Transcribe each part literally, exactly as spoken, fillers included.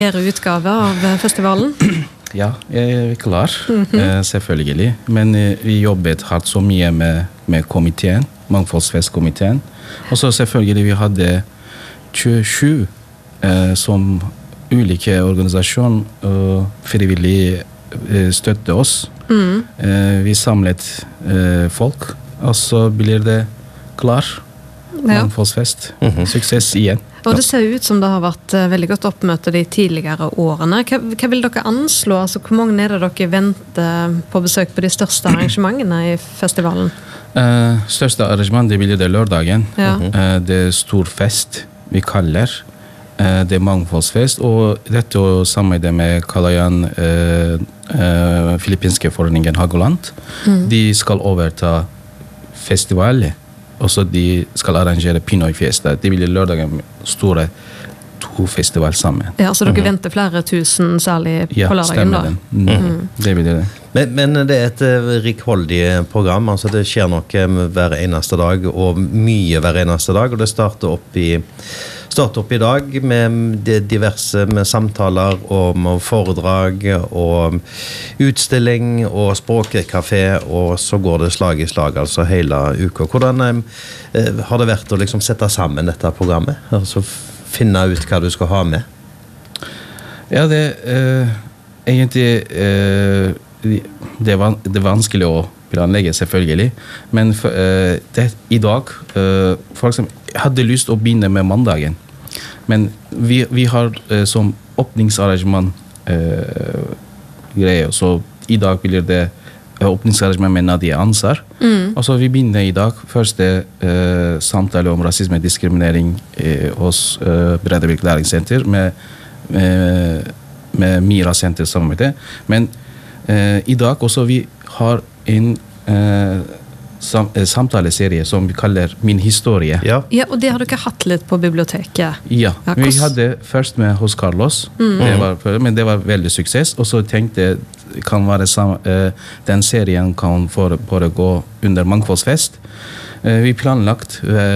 Flere utgaver av festivalen? Ja, jeg er klar, mm-hmm. selvfølgelig. Men vi jobbet hardt så mye med, med komiteen, Mangfoldsfestkomiteen. Og så selvfølgelig vi hadde tjuesju eh, som ulike organisasjoner og frivillig eh, støtte oss. Mm. Eh, vi samlet eh, folk, og så blir det klar. Ja. Mangfoldsfest. Mm-hmm. Suksess igjen. Og det ser ut som det har vært uh, veldig godt oppmøte de tidligere årene. Hva, hva vil dere anslå? Altså, hvor mange er det dere venter på besøk på de største arrangementene i festivalen? Uh, største arrangement det blir det lørdagen. Ja. Uh, det er stor fest vi kaller. Uh, det er mangfoldsfest, og dette å samarbeide med Kalayan, uh, uh, filippinske foreningen Hagoland. Mm. De skal overta festivalet. Og så de skal arrangere Pinoy Fiesta. Det blir lørdagen store to festival sammen. Ja, så dere mm-hmm. venter flere tusen, særlig ja, på lørdagen da? Ja, stemmer den. Mm. Det blir det. Men, men det er et rikholdig program, altså det skjer noe hver eneste dag, og mye hver eneste dag, og det starter opp i Start opp i dag med diverse med samtaler og foredrag og utstilling og språkkafé, og så går det slag i slag, altså hele uka. Hvordan eh, har det vært å liksom sette sammen dette programmet? Altså finne ut hva du skal ha med? Ja, det eh, egentlig eh, det, er van, det er vanskelig å planlegge, selvfølgelig. Men for, eh, det, i dag, eh, for eksempel, jeg hadde lyst å begynne med mandagen. Men vi, vi har eh, som åpningsarrangement eh, greier, så i dag blir det åpningsarrangement med Nadia Ansar. Mm. Og så vi begynner i dag første eh, samtale om rasisme og diskriminering eh, hos eh, Breidablikk Læringssenter med, med, med Mira Senter samarbeid. Men eh, i dag også vi har en eh, sam, eh, samtaleserie som vi kaller Min historie. Ja. Ja, og det har dere hatt litt på biblioteket. Ja, ja vi hadde først med hos Carlos, mm. det var, men det var veldig suksess, og så tenkte jeg kan være sam, eh, den serien kan for, for gå under Mangfoldsfest. Eh, vi planlagt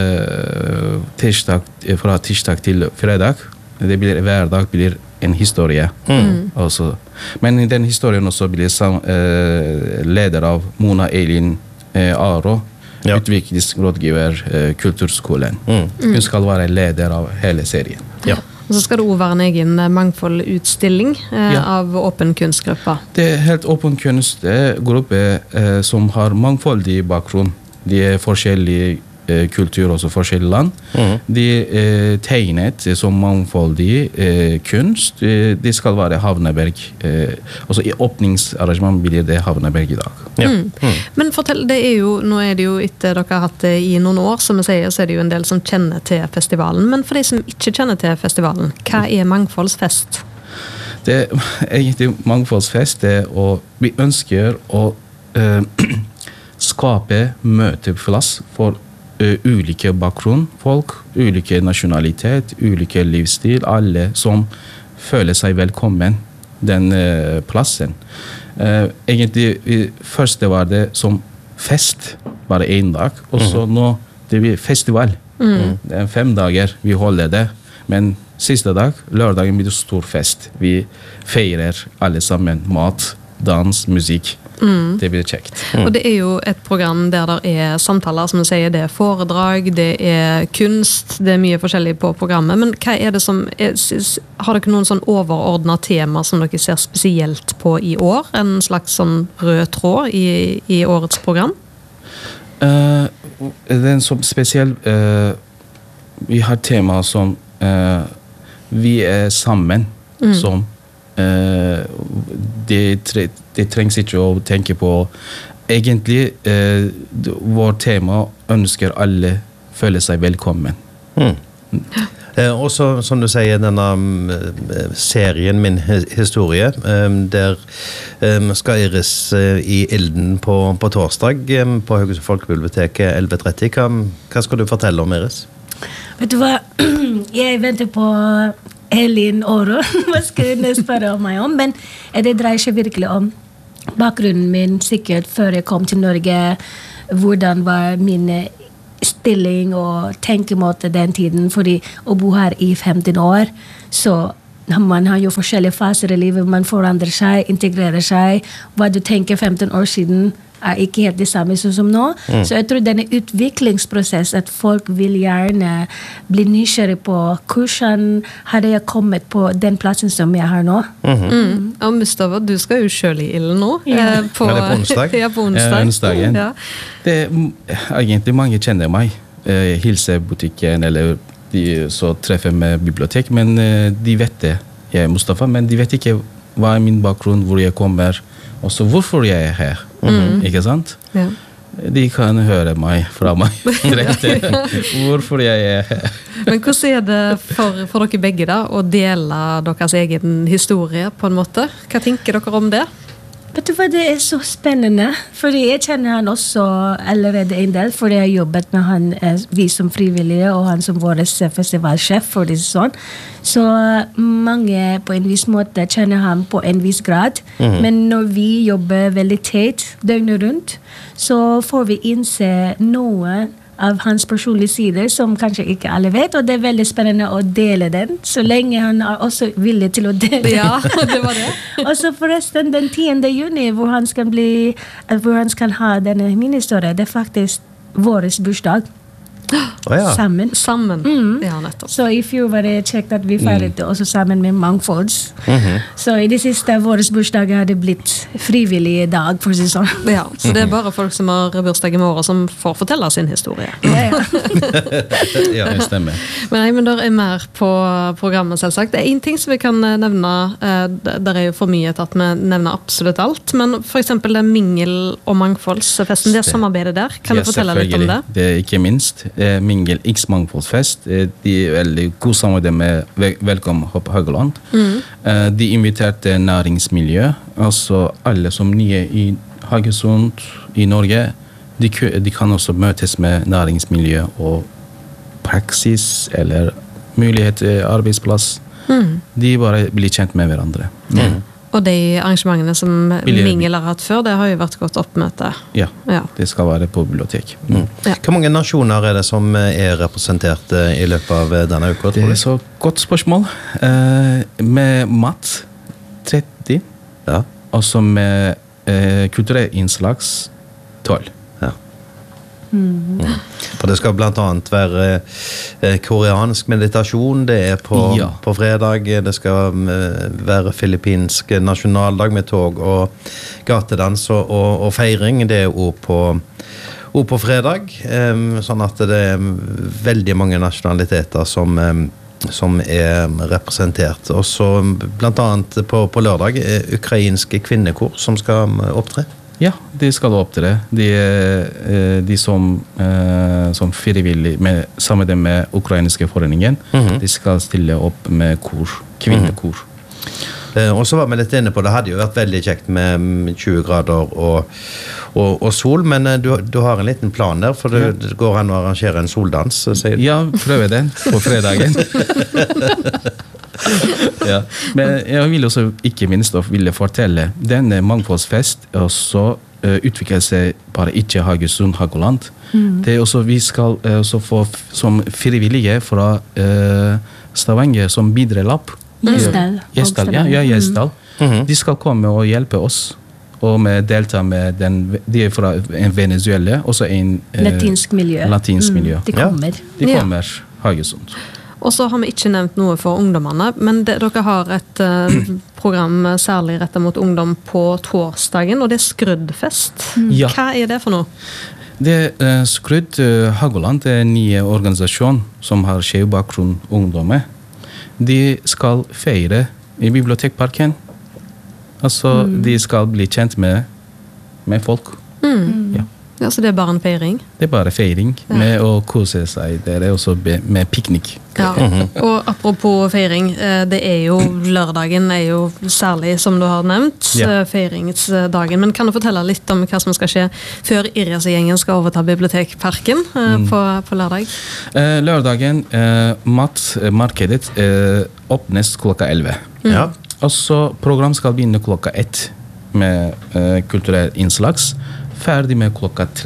eh, tirsdag, fra tirsdag til fredag. Det blir, hver dag blir en historie. Mm. Også. Men i den historien også blir sam, eh, leder av Mona Elin eh, Aro, ja. Utviklingsrådgiver eh, Kulturskolen. Mm. Hun skal være leder av hele serien. Ja. Og så skal det også være en egen mangfoldutstilling eh, ja. Av åpen kunstgruppa. Det er helt åpen kunstgruppe eh, som har mangfoldig bakgrunn. De er forskjellige eh, kultur, også forskjellige land. Mm. De er eh, tegnet som mangfoldig eh, kunst. Eh, de skal være Havneberg. Eh, også i åpningsarrangement blir det Havneberg i dag. Ja. Mm. Mm. Men fortell, det er jo, nå er det jo etter dere har hatt det i noen år, som jeg sier, så er det jo en del som kjenner til festivalen. Men for de som ikke kjenner til festivalen, hva er Mangfoldsfest? Det er egentlig Mangfoldsfest, det, og vi ønsker å uh, skape møteplass for uh, ulike bakgrunn, folk, ulike nasjonalitet, ulike livsstil, alle som føler seg velkommen den uh, plassen. Uh, egentlig, først det var det som fest, bare en dag, og så mm. nå det blir festival. Mm. Det er fem dager vi holder det, men siste dag, lørdagen blir det stor fest. Vi feirer alle sammen mat, dans, musikk. Mm. Det blir kjekt. Mm. Og det er jo et program der det er samtaler, som du sier, det er foredrag, det er kunst, det er mye forskjellig på programmet, men hva er det som er, har dere noen sånn overordnet tema som dere ser spesielt på i år? En slags sånn rød tråd i, i årets program? Uh, det er en sånn spesiell uh, vi har tema som uh, vi er sammen mm. som uh, det, tre, det trengs ikke å tenke på egentlig uh, vårt tema ønsker alle føle seg velkommen. Mm. Eh, og så, som du sier, denne um, serien Min historie, um, der um, skal Iris uh, i Ilden på, på torsdag um, på Haugesund Folkebiblioteket elleve tretti. Hva, hva skal du fortelle om, Iris? Vet du hva? Jeg venter på Elin Oro. Hva skal hun spørre om meg om? Men det dreier seg virkelig om bakgrunnen min, sikkert før jeg kom til Norge. Hvordan var min stilling og tenkemåte den tiden, fordi å bo her i femten år, så man har jo forskjellige faser i livet, man forandrer seg, integrerer seg. Hva du tenker femten år siden er ikke helt det samme som nå. Mm. Så jeg tror denne utviklingsprosess, at folk vil gjerne bli nysgjerrig på hvordan hadde jeg kommet på den plassen som jeg har nå. Mm-hmm. Mm. Og Mustafa, du skal jo selv i ilden nå. Ja. Eh, på, ja, det er på onsdag. Ja, på onsdag. Ja, onsdagen. Ja. Det er egentlig mange kjenner meg. Eh, hilser butikken, eller de så treffer med bibliotek, men eh, de vet det. Jeg er Mustafa, men de vet ikke hva er min bakgrunn, hvor jeg kommer, og så hvorfor jeg er her. Mm. Ikke sant? Ja. De kan høre meg fra meg direkte. Hvorfor jeg er her. Men hvordan er det for, for dere begge da, å dele deres egen historie på en måte? Hva tenker dere om det? Vet du hva, det er så spennende, fordi jeg kjenner han også allerede en del, fordi jeg har jobbet med han, vi som frivillige, og han som vår festivalsjef for det sånn. Så mange på en viss måte kjenner han på en viss grad, mm-hmm. men når vi jobber veldig tett døgnet rundt, så får vi innse noe av hans personlige sider som kanskje ikke alle vet, og det er veldig spennende å dele den, så lenge han er også villig til å dele. Ja, det var det. Og så forresten den tiende juni, hvor han skal bli, hvor han skal ha denne minihistorie, det er faktisk vår bursdag. Oh, ja. Sammen. Sammen, mm. ja, nettopp. Så i fjor var det kjekt at vi feiret det også sammen med Mangfolds. Mm-hmm. Så i det siste våres bursdag har det blitt frivillig dag, for å si sånn. Ja, så det er bare folk som har bursdag i morgen som får fortelle sin historie. Ja, ja. Ja, det stemmer. Men, nei, men det er mer på programmet, selvsagt. Det er en ting som vi kan nevne, der er jo for mye til at vi nevner absolutt alt, men for eksempel det Mingel- og Mangfoldsfesten, det samarbeidet der, kan Ja, du fortelle litt om det? Det er ikke minst. Mingel X Mangfoldsfest. De er veldig god samarbeid med Velkommen Hopp Haugland. Mm. De inviterte næringsmiljø, altså alle som nye i Haugesund i Norge. De, de kan også møtes med næringsmiljø og praksis eller mulighet til arbeidsplass. Mm. De bare blir kjent med hverandre. Mm. Og de arrangementene som Mingel har hatt før, det har jo vært godt oppmøte. Ja, ja. Det skal være på bibliotek. Mm. Ja. Hvor mange nasjoner er det som er representert i løpet av denne uka? Det er så godt spørsmål. Uh, med mat tretti, ja. Og så med uh, kulturell innslags tolv. Ja. Mm. Mm. For det skal blant annet være eh, koreansk meditasjon, det er på, ja. på fredag, det skal eh, være filippinsk nasjonaldag med tog og gatedans og, og, og feiring, det er også på, også på fredag, eh, sånn at det er veldig mange nasjonaliteter som, eh, som er representert. Og så blant annet på, på lørdag er ukrainske kvinnekor som skal opptre. Ja, de skal opptre. De, de som, som frivillig med, sammen med ukrainske foreningen, mm-hmm. de skal stille opp med kor, kvinnekor. Mm-hmm. Og så var vi litt inne på, det hadde jo vært veldig kjekt med tjue grader og, og, og sol, men du, du har en liten plan der, for det, det går an å arrangere en soldans, sier du? Ja, prøve den på fredagen. Ja. Men jeg vil også ikke minst ville fortelle denne mangfoldsfest også uh, utvikler seg bare ikke Haugesund, Haugland. Mm. Det er også vi skal uh, også få som frivillige fra uh, Stavanger som bidrag. Gjesdal. Gjesdal, ja, ja, Gjesdal. Mm. De skal komme og hjelpe oss. Og med delta med den, de er fra Venezuela, også en uh, latinsk miljø. Latinsk miljø. Mm, de kommer. Ja, de kommer ja. Haugesund. Og så har vi ikke nevnt noe for ungdommene, men det, dere har et uh, program særlig rettet mot ungdom på torsdagen, og det er Skruddfest. Mm. Ja. Hva er det for noe? Det er uh, Skrudd uh, Haugland er en ny organisasjon som har skjev bakgrunn ungdommer. De skal feire i bibliotekparken. Altså, mm. de skal bli kjent med, med folk. Mm. Ja. Ja, så det er bare en feiring? Det er bare feiring, ja. Med å kose seg. Det er også med piknik. Ja. Og apropos feiring, det er jo lørdagen er jo særlig, som du har nevnt, ja. Feiringsdagen. Men kan du fortelle litt om hva som skal skje før Irjas-gjengen skal overta bibliotekparken mm. på, på lørdag? Eh, lørdagen, eh, matmarkedet eh, åpnes klokka elleve. Mm. Ja. Og så program skal begynne klokka ett med eh, kulturell innslags. Ferdig med klokka tre.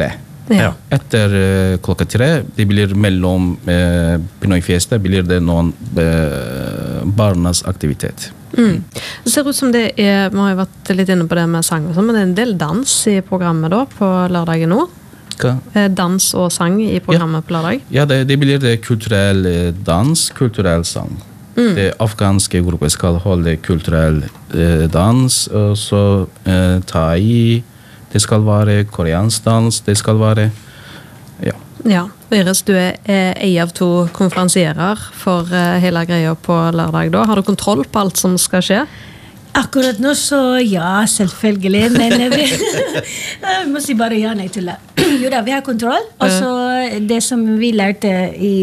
Ja. Etter eh, klokka tre, det blir mellom eh, Pinoy-fiesta, blir det noen eh, barnas aktivitet. Mm. Det ser ut som det er, vi har jo vært litt inne på det med sang og sånn, men det er en del dans i programmet da, på lørdagen nå. Hva? Eh, Dans og sang i programmet på lørdag. Ja, det, det blir det kulturell eh, dans, kulturell sang. Mm. Det afghanske grupper skal holde kulturell eh, dans, og så eh, thai, det skal være koreansk dans, det skal være, ja. Ja, Iris, du er eh, en av to konferansierer for eh, hele greia på lørdag da. Har du kontroll på alt som skal skje? Akkurat nå så ja, selvfølgelig, men vi, jeg må si bare ja, nei til det. Jo da, vi har kontroll, og så det som vi lærte i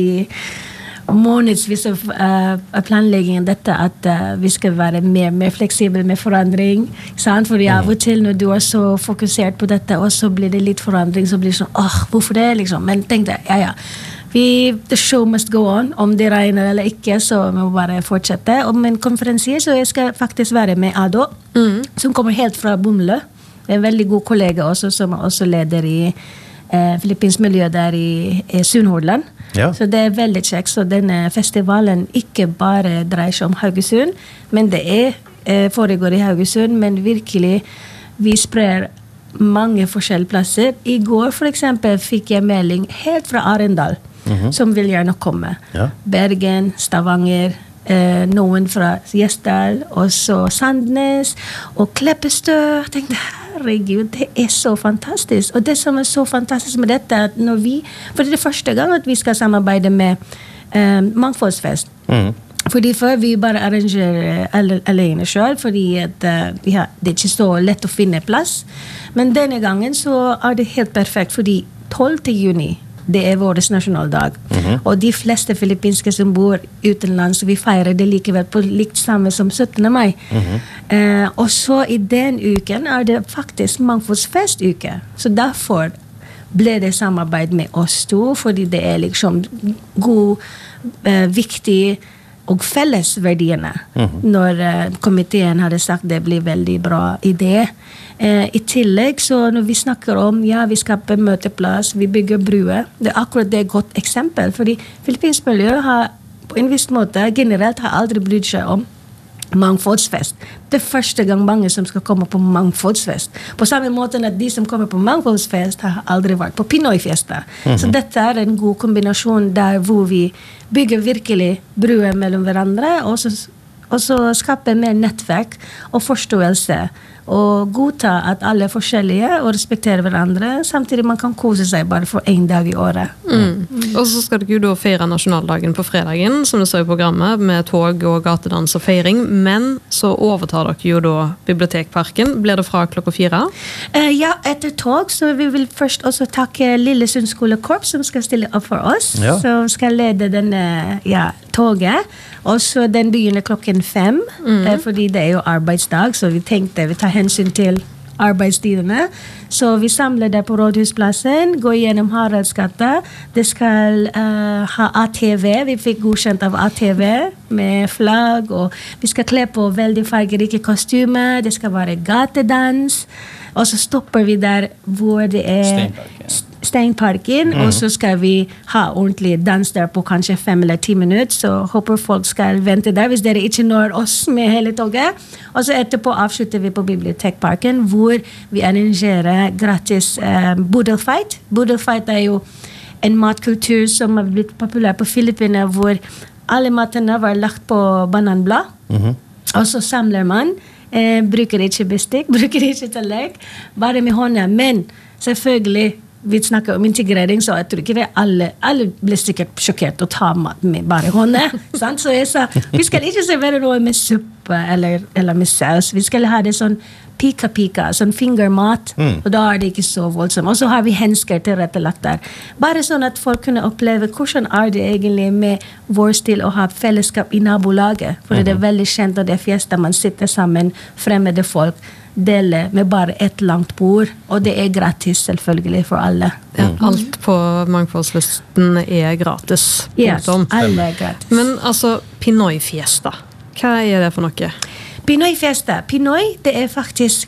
månedsvis av uh, planleggingen dette, at uh, vi skal være mer, mer fleksible med forandring, sant? Fordi av og til når du er så fokusert på dette, og så blir det litt forandring, så blir det sånn, åh, hvorfor det liksom? Men tenk deg, ja, ja. Vi, the show must go on, om det regner eller ikke, så vi må bare fortsette. Og med en konferansier, så jeg skal faktisk være med Ado, mm. som kommer helt fra Bumle. En veldig god kollega også, som er også leder i eh, Filippins miljø der i, i Sunnhordland. Ja. Så det er veldig kjekt. Så denne festivalen ikke bare dreier seg om Haugesund, men det er eh, foregår i Haugesund, men virkelig vi sprer mange forskjellige plasser. I går for eksempel fikk jeg melding helt fra Arendal, mm-hmm. som vil gjerne komme. Ja. Bergen, Stavanger, eh, noen fra Gjesdal, og så Sandnes, og Kleppestø. Jeg tenkte, herregud, det er så fantastisk. Og det som er så fantastisk med dette, at når vi, for det er det første gang at vi skal samarbeide med eh, Mangfoldsfest. Mm. Fordi før vi bare arrangerer alene selv, fordi at, uh, ja, det er ikke så lett å finne plass. Men denne gangen så er det helt perfekt, fordi tolvte juni, det er vår nasjonaldag. Mm-hmm. Og de fleste filippinske som bor utenlands, vi feirer det likevel på likt samme som syttende mai. Mm-hmm. Uh, og så i den uken er det faktisk Mangfoldsfestuke. Så derfor ble det samarbeid med oss to, fordi det er liksom god, uh, viktig og fellesverdiene. Mm-hmm. Når uh, komiteen hadde sagt det blir veldig bra idé. Uh, I tillegg, så når vi snakker om, ja, vi skaper møteplass, vi bygger bruer, det er akkurat det et godt eksempel, fordi Filippinsk miljø har på en viss måte generelt har aldri brydd seg om Mangfoldsfest. Det er første gang mange som skal komme på Mangfoldsfest. På samme måte at de som kommer på Mangfoldsfest har aldri vært på Pinoy-fiesta. Mm-hmm. Så dette er en god kombinasjon der hvor vi bygger virkelig bruer mellom hverandre, og så, og så skaper mer nettverk og forståelse, og godta at alle er forskjellige og respekterer hverandre, samtidig man kan kose seg bare for en dag i året. Mm. Mm. Og så skal dere jo da feire nasjonaldagen på fredagen, som det står i programmet, med tog og gatedans og feiring, men så overtar dere jo da Bibliotekparken. Blir det fra klokka fire? Uh, ja, etter tog, så vi vil først også takke Lillesund skolekorps, som skal stille opp for oss, ja. Som skal lede denne, ja, toget. Og så den begynner klokken fem, mm. uh, fordi det er jo arbeidsdag, så vi tenkte vi tar hensyn til arbeidstidene. Så vi samler det på Rådhusplassen, går gjennom Haraldsgata. Det skal uh, ha A T V. Vi fikk godkjent av A T V med flagg, og vi skal kle på veldig fargerike kostymer. Det skal være gatedans. Og så stopper vi der hvor det er Steinparken, mm. og så skal vi ha ordentlig dans der på kanskje fem eller ti minutter, så håper folk skal vente der hvis dere ikke når oss med hele toget. Og så etterpå avslutter vi på Bibliotekparken, hvor vi arrangerer gratis eh, Boodlefight. Boodlefight er jo en matkultur som har blitt populær på Filippinene, hvor alle matene var lagt på bananblad, mm-hmm. og så samler man, eh, bruker ikke bestikk, bruker ikke tallerken, bare med hånda, men selvfølgelig vi snakker om integrering, så jeg tror ikke det alle, alle blir sikkert sjokkert å ta mat med bare hånda. Sant? Så jeg sa, vi skal ikke servere noe med suppe eller, eller med saus. Vi skal ha det sånn pika-pika, sånn fingermat, mm. og da er det ikke så voldsomt. Og så har vi hensker tilrettelagt der. Bare sånn at folk kunne oppleve hvordan er det egentlig med vår stil å ha fellesskap i nabolaget. For mm-hmm. det er veldig kjent, og det er fiesta, man sitter sammen, fremmede folk, dele med bare et langt bord, og det er gratis selvfølgelig for alle. Ja, alt på Mangfoldslysten er gratis. Yes, alle er gratis. Men altså, Pinoy-fiesta, hva er det for noe? Pinoy-fiesta, Pinoy, det er faktisk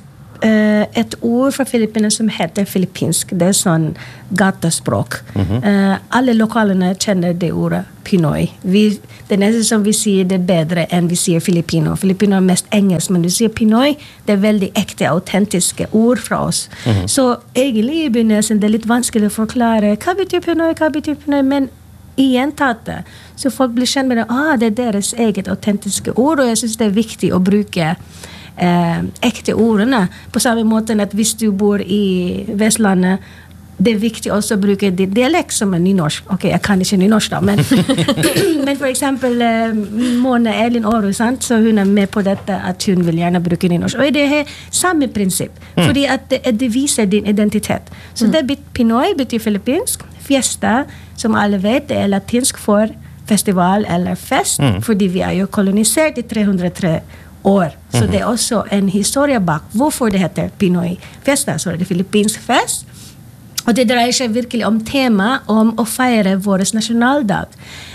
uh, et ord fra Filippinene som heter filippinsk. Det er sånn gatespråk. Mm-hmm. uh, alle lokalene kjenner det ordet Pinoy. Vi, det er nesten som vi sier det bedre enn vi sier Filippino. Filippino er mest engelsk, men du sier Pinoy, det er veldig ekte, autentiske ord fra oss. Mm-hmm. Så egentlig i begynnelsen det er litt vanskelig å forklare hva betyr Pinoy, hva betyr Pinoy, men igjen tatt det. Så folk blir kjent med det, ah, det er deres eget autentiske ord, og jeg synes det er viktig å bruke Eh, ekte ordene på samme måte at hvis du bor i Vestlandet det er viktig også å bruke ditt dialekt som er nynorsk. Ok, jeg kan ikke nynorsk da, men, men for eksempel eh, Mona Elin Åro, sant? Så hun er med på dette at hun vil gjerne bruke nynorsk. Og det er samme prinsipp, mm. fordi at det, det viser din identitet. Så mm. det betyr Pinoy betyr filippinsk. Fiesta, som alle vet, det er latinsk for festival eller fest, mm. fordi vi er jo kolonisert i tre hundre og tre år. Så det er også en historie bak hvorfor det heter Pinoy Fiesta. Så er det filippinsk fest. Og det dreier seg virkelig om tema om å feire vår nasjonaldag.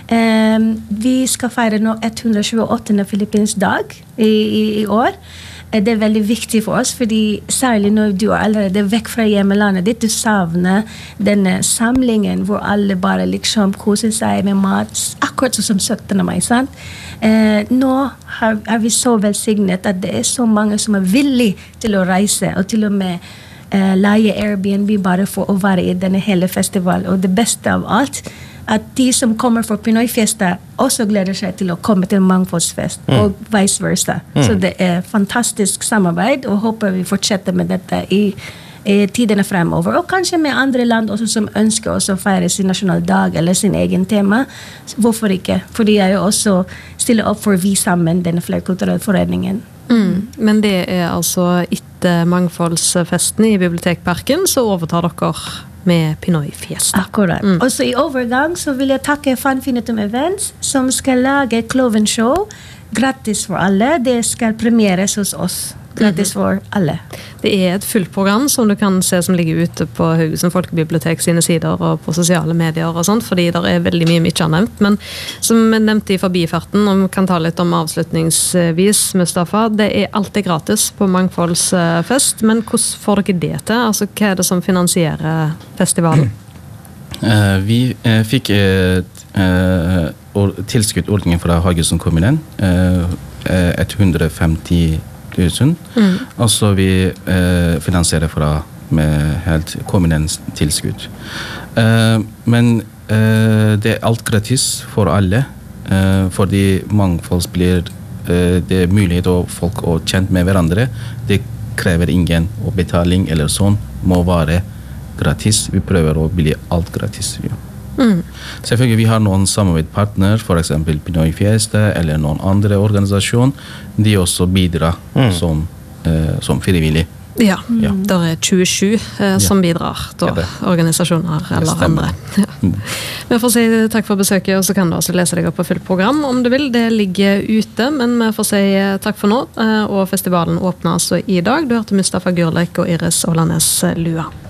Um, vi skal feire nå hundre og tjueåttende filippinsk dag i, i, i år. Det er veldig viktig for oss, fordi særlig når du er allerede vekk fra hjemmelandet ditt, du savner denne samlingen hvor alle bare liksom koser seg med mat, akkurat som syttende mai, sant? Eh, nå har, er vi så velsignet at det er så mange som er villige til å reise, og til og med eh, leie Airbnb bare for å være i denne hele festivalen. Og det beste av alt, at de som kommer for Pinoy Fiesta også gleder seg til å komme til Mangfoldsfest, mm. og vice versa. Mm. Så det er fantastisk samarbeid, og håper vi fortsetter med dette i, i tidene fremover. Og kanskje med andre land også som ønsker også å feire sin nasjonaldag eller sin egen tema. Hvorfor ikke? Fordi jeg også stiller opp for Vi Sammen, denne flerkulturelle foreningen. Mm. Men det er altså etter Mangfoldsfesten i Bibliotekparken, så overtar dere med Pinoy Fiesta. Akkurat. Mm. Og så i overgang så vil jeg takke Fanfinitum Events, som skal lage Cloven Show gratis for alle. Det skal premieres hos oss. Gratis for alle. Det er et fullt program som du kan se som ligger ute på Haugesund Folkebibliotek sine sider og på sosiale medier og sånt, fordi det er veldig mye vi ikke har nevnt. Men som jeg nevnte i forbifarten, og vi kan ta litt om avslutningsvis, Mustafa, det er alltid gratis på Mangfoldsfest, men hvordan får dere det til? Altså, hva er det som finansierer festivalen? Uh, vi uh, fikk et uh, or- tilskuddordningen fra Haugesund kommunen, uh, uh, hundre og femti tusen. Mm. Og så vi eh, finansierer fra med helt kommunens tilskudd. Eh, men eh, det er alt gratis for alle, eh, fordi mangfold blir eh, det er mulighet for folk å kjenne med hverandre. Det krever ingen betaling eller sånn, må være gratis. Vi prøver å bli alt gratis. Ja. Mm. Selvfølgelig vi har noen samarbeidspartner, for eksempel Pinoy Fiesta eller noen andre organisasjon. De også bidrar mm. som, eh, som frivillig. Ja, mm. ja. Det er tjuesju eh, som bidrar, da, ja, organisasjoner eller andre. Ja. Mm. Vi får si takk for besøket, og så kan du også lese deg opp på fullt program om du vil. Det ligger ute, men vi får si takk for nå, eh, og festivalen åpner altså i dag. Du hørte Mustafa Gurlek og Iris Ålanes Lua.